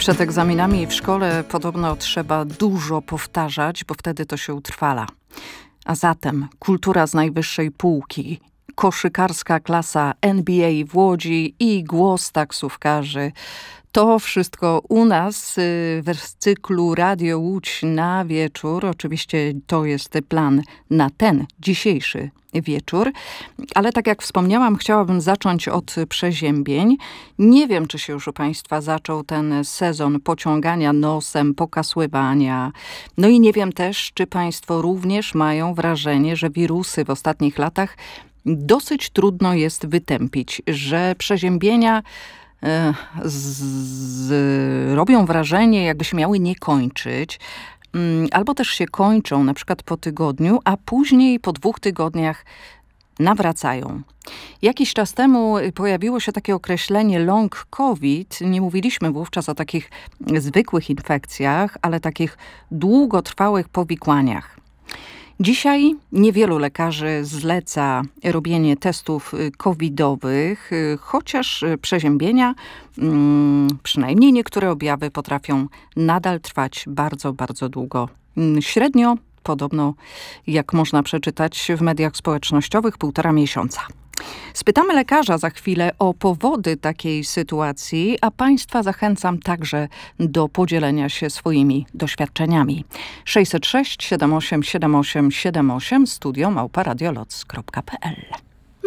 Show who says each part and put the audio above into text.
Speaker 1: Przed egzaminami w szkole podobno trzeba dużo powtarzać, bo wtedy to się utrwala. A zatem kultura z najwyższej półki, koszykarska klasa NBA w Łodzi i głos taksówkarzy. To wszystko u nas w cyklu Radio Łódź na wieczór. Oczywiście to jest plan na ten dzisiejszy wieczór. Ale tak jak wspomniałam, chciałabym zacząć od przeziębień. Nie wiem, czy się już u Państwa zaczął ten sezon pociągania nosem, pokasływania. No i nie wiem też, czy Państwo również mają wrażenie, że wirusy w ostatnich latach dosyć trudno jest wytępić, że przeziębienia robią wrażenie, jakby się miały nie kończyć, albo też się kończą na przykład po tygodniu, a później po 2 tygodniach nawracają. Jakiś czas temu pojawiło się takie określenie long COVID. Nie mówiliśmy wówczas o takich zwykłych infekcjach, ale takich długotrwałych powikłaniach. Dzisiaj niewielu lekarzy zleca robienie testów covidowych, chociaż przeziębienia, przynajmniej niektóre objawy potrafią nadal trwać bardzo, bardzo długo. Średnio, podobno, jak można przeczytać w mediach społecznościowych, 1,5 miesiąca. Spytamy lekarza za chwilę o powody takiej sytuacji, a Państwa zachęcam także do podzielenia się swoimi doświadczeniami. 606 78 78 78 studio@radioloc.pl